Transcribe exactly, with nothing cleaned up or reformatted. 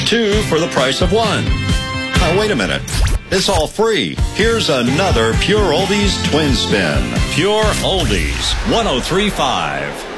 two for the price of one. Now, wait a minute. It's all free. Here's another Pure Oldies Twin Spin. Pure Oldies, one oh three point five.